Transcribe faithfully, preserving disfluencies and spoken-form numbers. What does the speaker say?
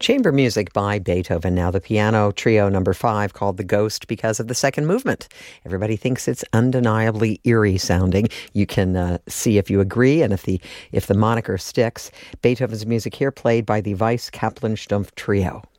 Chamber music by Beethoven. Now the piano trio number five, called The Ghost because of the second movement. Everybody thinks it's undeniably eerie sounding. You can uh, see if you agree and if the if the moniker sticks. Beethoven's music here played by the Weiss Kaplan Stumpf Trio.